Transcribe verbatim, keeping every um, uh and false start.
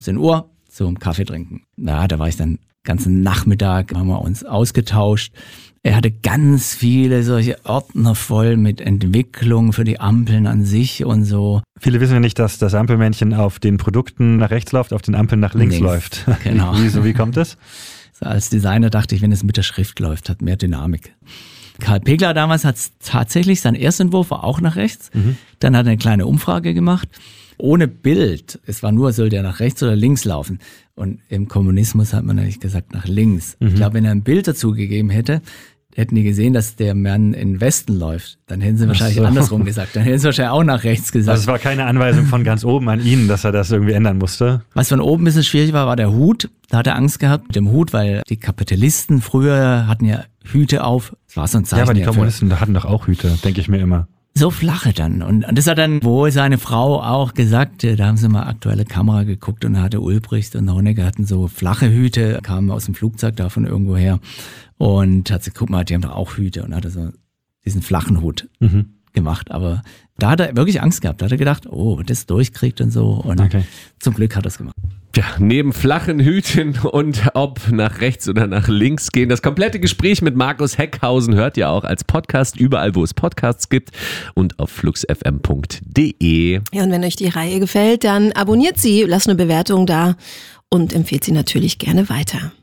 fünfzehn Uhr zum Kaffee trinken. Na, da war ich dann ganzen Nachmittag, haben wir uns ausgetauscht. Er hatte ganz viele solche Ordner voll mit Entwicklung für die Ampeln an sich und so. Viele wissen ja nicht, dass das Ampelmännchen auf den Produkten nach rechts läuft, auf den Ampeln nach links, links läuft. Genau. Wie, so, wie kommt das? Als Designer dachte ich, wenn es mit der Schrift läuft, hat mehr Dynamik. Karl Pegler damals hat tatsächlich, sein Erstentwurf war auch nach rechts. Mhm. Dann hat er eine kleine Umfrage gemacht. Ohne Bild. Es war nur, soll der nach rechts oder links laufen. Und im Kommunismus hat man natürlich gesagt, nach links. Mhm. Ich glaube, wenn er ein Bild dazu gegeben hätte, hätten die gesehen, dass der Mann in den Westen läuft. Dann hätten sie wahrscheinlich so. andersrum gesagt. Dann hätten sie wahrscheinlich auch nach rechts gesagt. Also es war keine Anweisung von ganz oben an ihn, dass er das irgendwie ändern musste. Was von oben ein bisschen schwierig war, war der Hut. Da hat er Angst gehabt mit dem Hut, weil die Kapitalisten früher hatten ja Hüte auf. Das war so ein Zeichen. Ja, aber die Kommunisten hatten doch auch Hüte, denke ich mir immer. So flache dann. Und das hat dann wohl seine Frau auch gesagt, da haben sie mal aktuelle Kamera geguckt und da hatte Ulbricht und Honecker hatten so flache Hüte, kamen aus dem Flugzeug da von irgendwo her und hat sie, guck mal, die haben doch auch Hüte und hatte so diesen flachen Hut mhm. gemacht. Aber da hat er wirklich Angst gehabt. Da hat er gedacht, oh, wenn das durchkriegt und so. Und okay. Zum Glück hat er es gemacht. Ja, neben flachen Hüten und ob nach rechts oder nach links gehen. Das komplette Gespräch mit Markus Heckhausen hört ihr auch als Podcast überall, wo es Podcasts gibt und auf flux f m punkt d e. Ja, und wenn euch die Reihe gefällt, dann abonniert sie, lasst eine Bewertung da und empfehlt sie natürlich gerne weiter.